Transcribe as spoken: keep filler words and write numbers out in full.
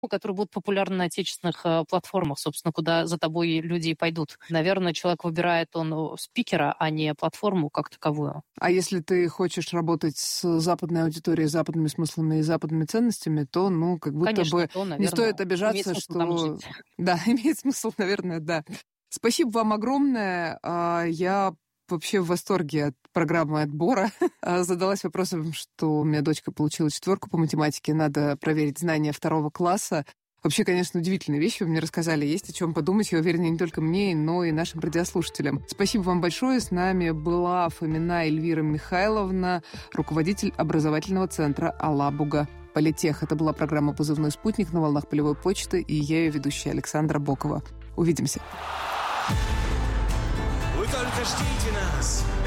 которые будут популярны на отечественных э, платформах, собственно, куда за тобой люди и пойдут. Наверное, человек выбирает он спикера, а не платформу как таковую. А если ты хочешь работать с западной аудиторией, западными смыслами и западными ценностями, то, ну, как будто Конечно, бы то, наверное, не стоит обижаться, что... Да, имеет смысл, наверное, да. Спасибо вам огромное. Я вообще в восторге от программы отбора. Задалась вопросом, что у меня дочка получила четверку по математике, надо проверить знания второго класса. Вообще, конечно, удивительные вещи вы мне рассказали. Есть о чем подумать, я уверена, не только мне, но и нашим радиослушателям. Спасибо вам большое. С нами была Фомина Эльвира Михайловна, руководитель образовательного центра «Алабуга Политех». Это была программа «Позывной спутник» на волнах полевой почты, и я ее ведущая Александра Бокова. Увидимся. Вы только ждите нас.